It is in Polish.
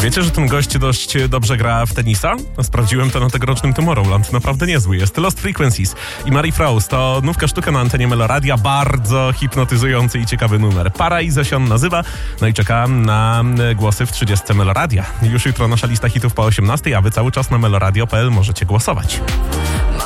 Wiecie, że ten gość dość dobrze gra w tenisa? Sprawdziłem to na tegorocznym Tomorrowland. Naprawdę niezły jest. Lost Frequencies i Marie Frost to nówka sztuka na antenie Meloradia. Bardzo hipnotyzujący i ciekawy numer. Paraiso się on nazywa. No i czekam na głosy w 30 Meloradia. Już jutro nasza lista hitów po 18, a wy cały czas na meloradio.pl możecie głosować.